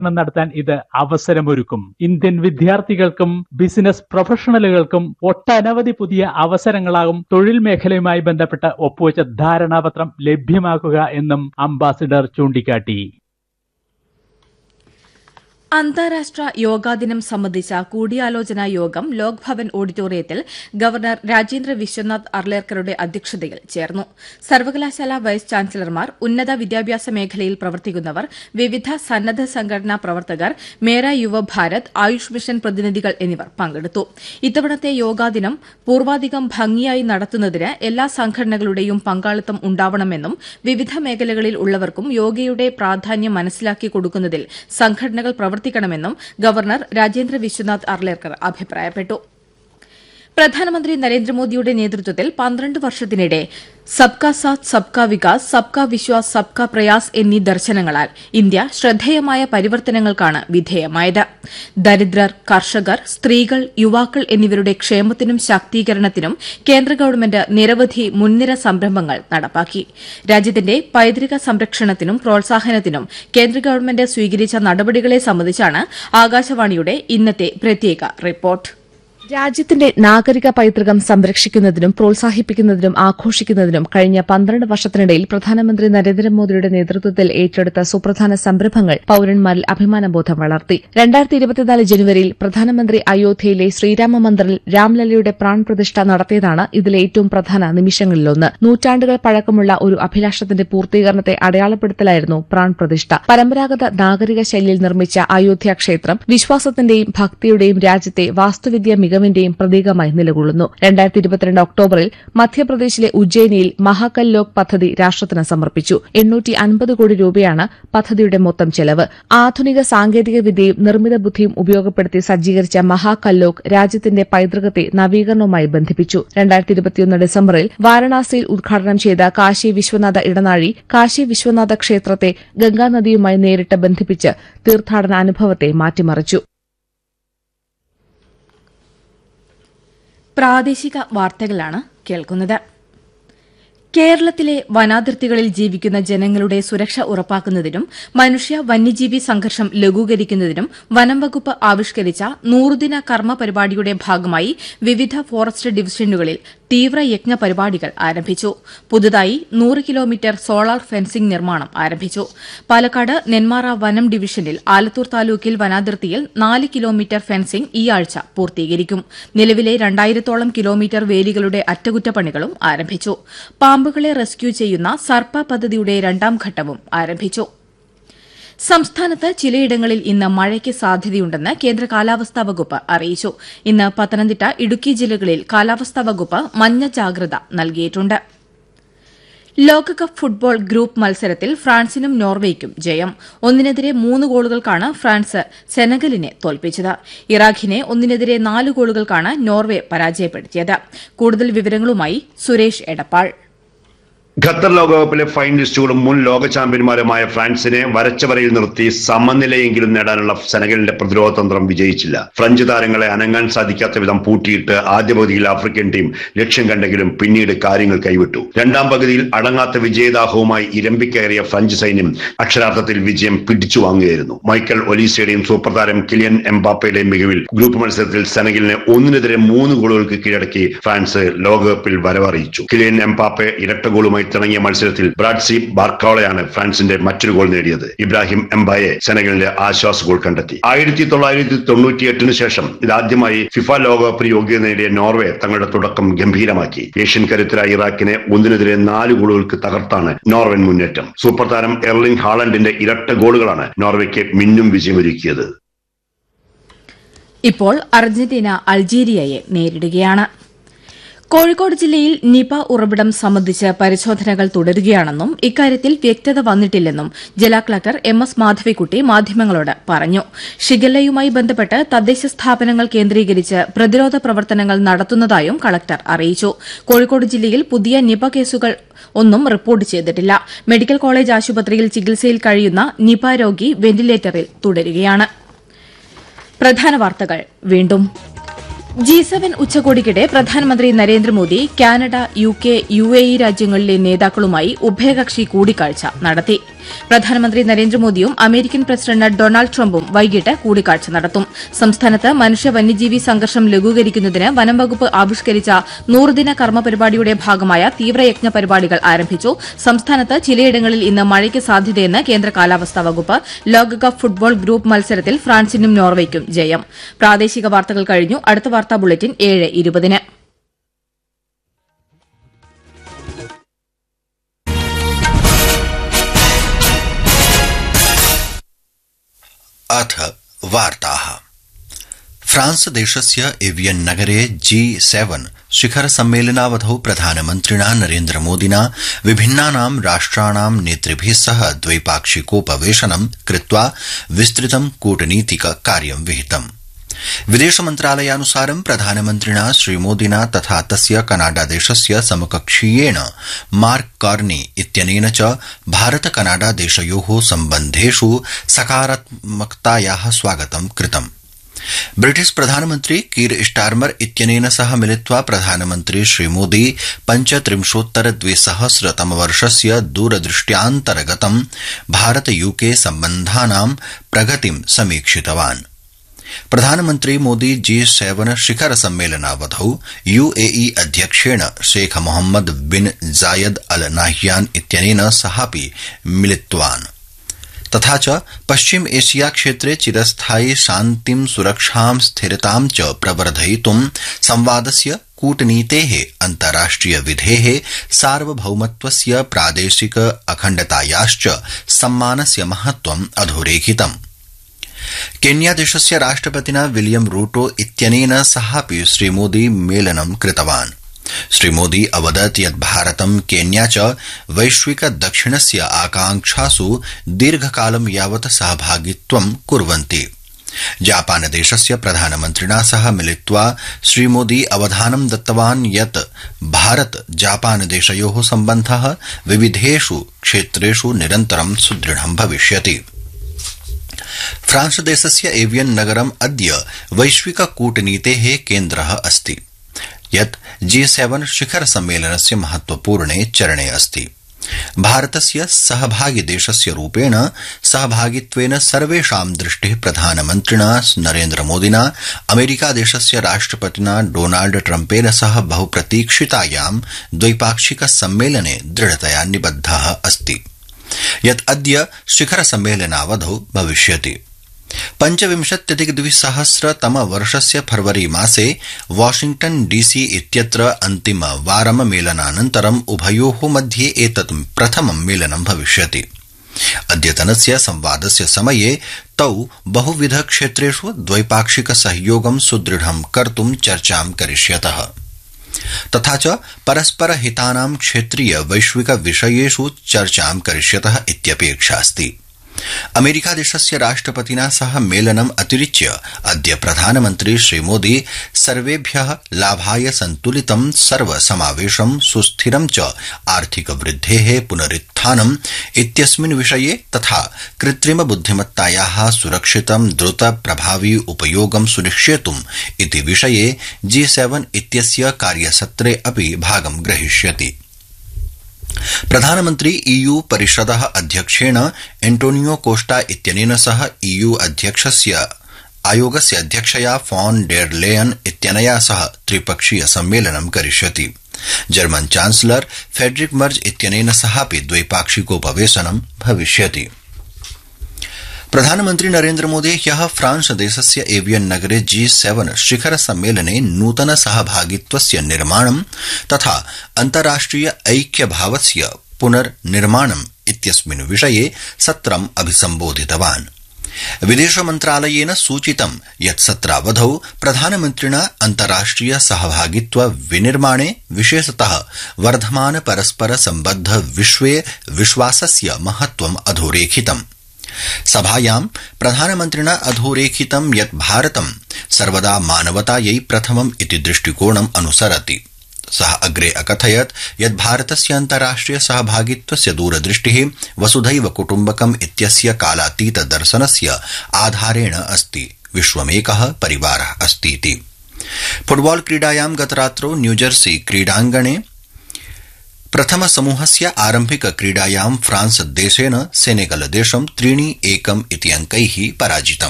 നടത്താൻ ഇത് അവസരമൊരുക്കും. ഇന്ത്യൻ വിദ്യാർത്ഥികൾക്കും ബിസിനസ് പ്രൊഫഷണലുകൾക്കും ഒട്ടനവധി പുതിയ അവസരങ്ങളാകും തൊഴിൽ മേഖലയുമായി ബന്ധപ്പെട്ട് ഒപ്പുവെച്ച ധാരണാപത്രം ലഭ്യമാക്കുക എന്നും അംബാസിഡർ ചൂണ്ടിക്കാട്ടി. അന്താരാഷ്ട്ര യോഗാ ദിനം സംബന്ധിച്ച കൂടിയാലോചനാ യോഗം ലോക് ഭവൻ ഓഡിറ്റോറിയത്തിൽ ഗവർണർ രാജേന്ദ്ര വിശ്വനാഥ് അർലേക്കറുടെ അധ്യക്ഷതയിൽ ചേർന്നു. സർവകലാശാല വൈസ് ചാൻസലർമാർ, ഉന്നത വിദ്യാഭ്യാസ മേഖലയിൽ പ്രവർത്തിക്കുന്നവർ, വിവിധ സന്നദ്ധ സംഘടനാ പ്രവർത്തകർ, മേര യുവ ഭാരത്, ആയുഷ് മിഷൻ പ്രതിനിധികൾ എന്നിവർ പങ്കെടുത്തു. ഇത്തവണത്തെ യോഗാ ദിനം പൂർവാധികം ഭംഗിയായി നടത്തുന്നതിന് എല്ലാ സംഘടനകളുടെയും പങ്കാളിത്തം ഉണ്ടാവണമെന്നും വിവിധ മേഖലകളിൽ ഉള്ളവർക്കും യോഗയുടെ പ്രാധാന്യം മനസ്സിലാക്കി കൊടുക്കുന്നതിൽ സംഘടനകൾ പ്രവർത്തിക്കണമെന്നും ഗവർണർ രാജേന്ദ്ര വിശ്വനാഥ് അർലേക്കർ അഭിപ്രായപ്പെട്ടു. പ്രധാനമന്ത്രി നരേന്ദ്രമോദിയുടെ നേതൃത്വത്തിൽ 12 വർഷത്തിനിടെ സബ്കാ സാത്ത് സബ്കാ വികാസ്, സബ്കാ വിശ്വാസ്, സബ്കാ പ്രയാസ് എന്നീ ദർശനങ്ങളാൽ ഇന്ത്യ ശ്രദ്ധേയമായ പരിവർത്തനങ്ങൾക്കാണ് വിധേയമായത്. ദരിദ്രർ, കർഷകർ, സ്ത്രീകൾ, യുവാക്കൾ എന്നിവരുടെ ക്ഷേമത്തിനും ശാക്തീകരണത്തിനും കേന്ദ്ര ഗവൺമെന്റ് നിരവധി മുൻനിര സംരംഭങ്ങൾ നടപ്പാക്കി. രാജ്യത്തിന്റെ പൈതൃക സംരക്ഷണത്തിനും പ്രോത്സാഹനത്തിനും കേന്ദ്ര ഗവൺമെന്റ് സ്വീകരിച്ച നടപടികളെ സംബന്ധിച്ചാണ് ആകാശവാണിയുടെ ഇന്നത്തെ പ്രത്യേക റിപ്പോർട്ട്. രാജ്യത്തിന്റെ നാഗരിക പൈതൃകം സംരക്ഷിക്കുന്നതിനും പ്രോത്സാഹിപ്പിക്കുന്നതിനും ആഘോഷിക്കുന്നതിനും കഴിഞ്ഞ 12 വർഷത്തിനിടയിൽ പ്രധാനമന്ത്രി നരേന്ദ്രമോദിയുടെ നേതൃത്വത്തിൽ ഏറ്റെടുത്ത സുപ്രധാന സംരംഭങ്ങൾ പൌരന്മാരിൽ അഭിമാനബോധം വളർത്തി. 2024 ജനുവരിയിൽ പ്രധാനമന്ത്രി അയോധ്യയിലെ ശ്രീരാമ മന്ദിറിൽ രാംലല്ലയുടെ പ്രാൺപ്രതിഷ്ഠ നടത്തിയതാണ് ഇതിലെ ഏറ്റവും പ്രധാന നിമിഷങ്ങളിലൊന്ന്. നൂറ്റാണ്ടുകൾ പഴക്കമുള്ള ഒരു അഭിലാഷത്തിന്റെ പൂർത്തീകരണത്തെ അടയാളപ്പെടുത്തലായിരുന്നു പ്രാൺപ്രതിഷ്ഠ. പരമ്പരാഗത നാഗരിക ശൈലിയിൽ നിർമ്മിച്ച അയോധ്യ ക്ഷേത്രം വിശ്വാസത്തിന്റെയും ഭക്തിയുടെയും രാജ്യത്തെ വാസ്തുവിദ്യ മികവിന്റെയും പ്രതീകമായി നിലകൊള്ളുന്നു. 2022 ഒക്ടോബറിൽ മധ്യപ്രദേശിലെ ഉജ്ജയിനിയിൽ മഹാകൽ ലോക് പദ്ധതി രാഷ്ട്രത്തിന് സമർപ്പിച്ചു. 850 കോടി രൂപയാണ് പദ്ധതിയുടെ മൊത്തം ചെലവ്. ആധുനിക സാങ്കേതിക വിദ്യയും നിർമ്മിത ബുദ്ധിയും ഉപയോഗപ്പെടുത്തി സജ്ജീകരിച്ച മഹാകൽ ലോക് രാജ്യത്തിന്റെ പൈതൃകത്തെ നവീകരണവുമായി ബന്ധിപ്പിച്ചു. 2021 ഡിസംബറിൽ വാരണാസിയിൽ ഉദ്ഘാടനം ചെയ്ത കാശി വിശ്വനാഥ ഇടനാഴി കാശി വിശ്വനാഥ ക്ഷേത്രത്തെ ഗംഗാനദിയുമായി നേരിട്ട് ബന്ധിപ്പിച്ച് തീർത്ഥാടന അനുഭവത്തെ മാറ്റിമറിച്ചു. പ്രാദേശിക വാർത്തകളാണ് കേൾക്കുന്നത്. കേരളത്തിലെ വനാതിർത്തികളിൽ ജീവിക്കുന്ന ജനങ്ങളുടെ സുരക്ഷ ഉറപ്പാക്കുന്നതിനും മനുഷ്യ വന്യജീവി സംഘർഷം ലഘൂകരിക്കുന്നതിനും വനം വകുപ്പ് ആവിഷ്കരിച്ച 100 ദിന കർമ്മ പരിപാടിയുടെ ഭാഗമായി വിവിധ ഫോറസ്റ്റ് ഡിവിഷനുകളിൽ തീവ്രയജ്ഞ പരിപാടികൾ ആരംഭിച്ചു. പുതുതായി 100 കിലോമീറ്റർ സോളാർ ഫെൻസിംഗ് നിർമ്മാണം ആരംഭിച്ചു. പാലക്കാട് നെന്മാറ വനം ഡിവിഷനിൽ ആലത്തൂർ താലൂക്കിൽ വനാതിർത്തിയിൽ 4 കിലോമീറ്റർ ഫെൻസിംഗ് ഈ ആഴ്ച പൂർത്തീകരിക്കും. നിലവിലെ 2000-ഓളം കിലോമീറ്റർ വേലികളുടെ അറ്റകുറ്റപ്പണികളും ആരംഭിച്ചു. പാമ്പുകളെ റെസ്ക്യൂ ചെയ്യുന്ന സർപ്പ പദ്ധതിയുടെ 2ാം ഘട്ടവും ആരംഭിച്ചു. സംസ്ഥാനത്ത് ചിലയിടങ്ങളിൽ ഇന്ന് മഴയ്ക്ക് സാധ്യതയുണ്ടെന്ന് കേന്ദ്ര കാലാവസ്ഥാ വകുപ്പ് അറിയിച്ചു. ഇന്ന് പത്തനംതിട്ട, ഇടുക്കി ജില്ലകളിൽ കാലാവസ്ഥാ വകുപ്പ് മഞ്ഞ ജാഗ്രത നൽകിയിട്ടുണ്ട്. ലോകകപ്പ് ഫുട്ബോൾ ഗ്രൂപ്പ് മത്സരത്തിൽ ഫ്രാൻസിനും നോർവേയ്ക്കും ജയം. 1-3 ഗോളുകൾക്കാണ് ഫ്രാൻസ് സെനഗലിനെ തോൽപ്പിച്ചത്. ഇറാഖിനെ 1-4 ഗോളുകൾക്കാണ് നോർവെ പരാജയപ്പെടുത്തിയത്. കൂടുതൽ വിവരങ്ങളുമായി സുരേഷ് എടപ്പാൾ. ഖത്തർ ലോകകപ്പിലെ ഫൈനലിസ്റ്റുകളും മുൻ ലോക ചാമ്പ്യന്മാരുമായ ഫ്രാൻസിനെ വരച്ചവരയിൽ നിർത്തി സമനിലയെങ്കിലും നേടാനുള്ള സെനഗലിന്റെ പ്രതിരോധ തന്ത്രം വിജയിച്ചില്ല. ഫ്രഞ്ച് താരങ്ങളെ അനങ്ങാൻ സാധിക്കാത്ത വിധം പൂട്ടിയിട്ട് ആദ്യ പകുതിയിൽ ആഫ്രിക്കൻ ടീം ലക്ഷ്യം കണ്ടെങ്കിലും പിന്നീട് കാര്യങ്ങൾ കൈവിട്ടു. 2ാം പകുതിയിൽ അടങ്ങാത്ത വിജയദാഹവുമായി ഇരമ്പിക്കയറിയ ഫ്രഞ്ച് സൈന്യം അക്ഷരാർത്ഥത്തിൽ വിജയം പിടിച്ചു വാങ്ങുകയായിരുന്നു. മൈക്കൽ ഒലീസയുടെയും സൂപ്പർ താരം കിലിയൻ എംബാപ്പയുടെയും മികവിൽ ഗ്രൂപ്പ് മത്സരത്തിൽ സെനഗലിനെ 1-3 ഗോളുകൾക്ക് കീഴടക്കി ഫ്രാൻസ് ലോകകപ്പിൽ വരവറിയിച്ചു. കിലിയൻ എംബാപ്പെ ഇരട്ട ഗോളുമായി തുടങ്ങിയ മത്സരത്തിൽ ബ്രാഡ്സി ബാർക്കോളയാണ് ഫ്രാൻസിന്റെ മറ്റൊരു ഗോൾ നേടിയത്. ഇബ്രാഹിം എംബായെ സെനഗലിന്റെ ആശ്വാസ ഗോൾ കണ്ടെത്തി. 1998 ശേഷം ഇതാദ്യമായി ഫിഫ ലോകകപ്പിന് യോഗ്യത നേടിയ നോർവേ തങ്ങളുടെ തുടക്കം ഗംഭീരമാക്കി. ഏഷ്യൻ കരുത്തരായ ഇറാഖിനെ 1-4 ഗോളുകൾക്ക് തകർത്താണ് നോർവൻ മുന്നേറ്റം. സൂപ്പർ താരം എർലിംഗ് ഹാളണ്ടിന്റെ ഇരട്ട ഗോളുകളാണ് നോർവേക്ക് മിന്നും വിജയമൊരുക്കിയത്. ഇപ്പോൾ അർജന്റീന അൾജീരിയയെ നേരിടുകയാണ്. കോഴിക്കോട് ജില്ലയിൽ നിപ ഉറവിടം സംബന്ധിച്ച് പരിശോധനകൾ തുടരുകയാണെന്നും ഇക്കാര്യത്തിൽ വ്യക്തത വന്നിട്ടില്ലെന്നും ജില്ലാ കളക്ടർ MS മാധവിക്കുട്ടി മാധ്യമങ്ങളോട് പറഞ്ഞു. ഷിഗല്ലയുമായി ബന്ധപ്പെട്ട് തദ്ദേശ സ്ഥാപനങ്ങൾ കേന്ദ്രീകരിച്ച് പ്രതിരോധ പ്രവർത്തനങ്ങൾ നടത്തുന്നതായും കളക്ടർ അറിയിച്ചു. കോഴിക്കോട് ജില്ലയിൽ പുതിയ നിപ കേസുകൾ ഒന്നും റിപ്പോർട്ട് ചെയ്തിട്ടില്ല. മെഡിക്കൽ കോളേജ് ആശുപത്രിയിൽ ചികിത്സയിൽ കഴിയുന്ന നിപ രോഗി വെന്റിലേറ്ററിൽ തുടരുകയാണ്. പ്രധാന വാർത്തകൾ വീണ്ടും. G7 ഉച്ചകോടിക്കിടെ പ്രധാനമന്ത്രി നരേന്ദ്രമോദി കാനഡ, UK, UAE രാജ്യങ്ങളിലെ നേതാക്കളുമായി ഉഭയകക്ഷി കൂടിക്കാഴ്ച നടത്തി. പ്രധാനമന്ത്രി നരേന്ദ്രമോദിയും അമേരിക്കൻ പ്രസിഡന്റ് ഡൊണാൾഡ് ട്രംപും വൈകിട്ട് കൂടിക്കാഴ്ച നടത്തും. സംസ്ഥാനത്ത് മനുഷ്യ വന്യജീവി സംഘർഷം ലഘൂകരിക്കുന്നതിന് വനംവകുപ്പ് ആവിഷ്കരിച്ച 100-ദിന കർമ്മ പരിപാടിയുടെ ഭാഗമായ തീവ്രയജ്ഞ പരിപാടികൾ ആരംഭിച്ചു. സംസ്ഥാനത്ത് ചിലയിടങ്ങളിൽ ഇന്ന് മഴയ്ക്ക് സാധ്യതയെന്ന് കേന്ദ്ര കാലാവസ്ഥാ വകുപ്പ്. ലോകകപ്പ് ഫുട്ബോൾ ഗ്രൂപ്പ് മത്സരത്തിൽ ഫ്രാൻസിനും നോർവേയ്ക്കും ജയം. പ്രാദേശിക വാർത്തകൾ കഴിഞ്ഞു. അടുത്ത വാർത്താ ബുള്ളറ്റിൻ 7:20. अथ वार्ताः। फ्रांस देशस्य एवियन नगरे G7 शिखर सम्मेलनावधौ प्रधानमन्त्रिणा नरेन्द्रमोदिना विभिन्नानां राष्ट्राणां नेतृभिः सह द्वैपाक्षिकोपवेशनं कृत्वा विस्तृतं कूटनीतिक कार्यं विहितम्। विदेश मन्त्रालयानुसारं प्रधानमन्त्रिणा श्रीमोदिना तथा तस्य कनाडा देशस्य समकक्षीयेण मार्क कार्नी इत्यनेन च भारत कनाडा देशयोः सम्बन्धेषु सकारात्मकतायाः स्वागतं कृतम्। ब्रिटिश प्रधानमन्त्री कीर स्टार्मर इत्यनेन सह मिलित्वा प्रधानमन्त्री श्रीमोदी 35-2000 दूरदृष्ट्यान्तर्गतं भारत यूके सम्बन्धानां प्रगतिं समीक्षितवान्। प्रधानमन्त्री मोदी G7 शिखर सम्मेलनावधौ UAE अध्यक्षेण शेख मोहम्मद बिन जायद अल नाह्यान इत्यनेन सहापि मिलितवान्। तथा च पश्चिम एशिया क्षेत्रे चिरस्थायी शान्तिं सुरक्षां स्थिरतां च प्रवर्धयितुं संवादस्य कूटनीतेः अन्ताराष्ट्रिय विधेः सार्वभौमत्वस्य प्रादेशिक अखण्डतायाश्च सम्मानस्य महत्वम् अधोरेखितम्। केन्या देशस्य राष्ट्रपतिना विलियम रूटो इत्यनेन सहापि श्रीमोदी मेलनं कृतवान्। श्रीमोदी अवदत् यत् भारतं केन्या च वैश्विक दक्षिणस्य आकांक्षासु दीर्घकालं यावत् सहभागित्वं कुर्वन्ति। जापान देशस्य प्रधानमन्त्रिणा सह मिलित्वा श्रीमोदी अवधानं दत्तवान् यत् भारत जापान देशयोः सम्बन्धः विविधेषु क्षेत्रेषु निरन्तरं सुदृढं भविष्यति। फ्रांस देशस्य एवियन नगरम् अद्य वैश्विक कूटनीतेः केन्द्रः अस्ति, यत् G7 शिखर सम्मेलनस्य महत्वपूर्णे चरणे अस्ति। भारतस्य सहभागी देशस्य रूपेण सहभागित्वेन सर्वेषां दृष्टिः प्रधानमन्त्रिणा नरेन्द्रमोदिना अमेरिका देशस्य राष्ट्रपतिना डोनाल्ड ट्रम्पेन सह बहुप्रतीक्षितायां द्वैपाक्षिक सम्मेलने दृढतया निबद्धः अस्ति, यत् अद्य शिखर सम्मेलनावधौ भविष्यति। 25-2000 फरवरी मासे वाशिंग्टन DC इत्यत्र अन्तिमवारं मेलनानन्तरम् उभयोः मध्ये एतत् प्रथमं मेलनं भविष्यति। अद्यतनस्य संवादस्य समये तौ बहुविध क्षेत्रेषु द्वैपाक्षिक सहयोगं सुदृढं कर्तुं चर्चां करिष्यतः। तथा च परस्पर हितानां क्षेत्रीय वैश्विक विषयेषु चर्चां करिष्यतः इत्यपेक्षा अस्ति। अमेरिका देशस्य राष्ट्रपतिना सह मेलनम् अतिरिच्य अद्य प्रधानमन्त्री श्रीमोदी सर्वेभ्यः लाभाय सन्तुलितं सर्वसमावेशं सुस्थिरं च आर्थिक वृद्धेः पुनरुत्थानम् इत्यस्मिन् विषये तथा कृत्रिम बुद्धिमत्तायाः सुरक्षितं द्रुत प्रभावी उपयोगं सुनिश्चेतुम् इति विषये G7 इत्यस्य कार्यसत्रे अपि भागं ग्रहीष्यति। प्रधानमन्त्री EU परिषदः अध्यक्षेण एंटोनियो कोस्टा इत्यनेन सह EU आयोगस्य अध्यक्षया फॉन डेर लेयन इत्यनया सह त्रिपक्षीय सम्मेलनं करिष्यति। जर्मन चांसलर फेडरिक मर्ज इत्यनेन सहापि द्वैपाक्षिकोपवेशनं भविष्यति। प्रधानमन्त्री नरेन्द्र मोदी ह्यः फ्रांस देशस्य एवियन नगरे G7 शिखर सम्मेलने नूतन सहभागित्वस्य निर्माणं तथा अन्ताराष्ट्रिय ऐक्यभावस्य पुनर्निर्माणम् इत्यस्मिन् विषये सत्रम् अभिसम्बोधितवान्। विदेश मन्त्रालयेन सूचितं यत् सत्रावधौ प्रधानमन्त्रिणा अन्ताराष्ट्रिय सहभागित्व विनिर्माणे विशेषतः वर्धमान परस्पर सम्बद्ध विश्वे विश्वासस्य महत्वम् अधोरेखितम्। सभायां प्रधानमन्त्रिणा अधोरेखितं यत् भारतं सर्वदा मानवतायै प्रथमम् इति दृष्टिकोणम् अनुसरति। सः अग्रे अकथयत् यत् भारतस्य अन्ताराष्ट्रिय सहभागित्वस्य दूरदृष्टिः वसुधैव कुटुम्बकम् इत्यस्य कालातीत दर्शनस्य आधारेण अस्ति। विश्वमेकः परिवारः अस्तीति। फुटबॉल क्रीडायां गतरात्रौ न्यूजर्सी क्रीडाङ्गणे प्रथम समूहस्य आरम्भिक क्रीडायां फ्रांस देशेन सेनेगल देशं 3-1 इति अंकैः पराजितम्।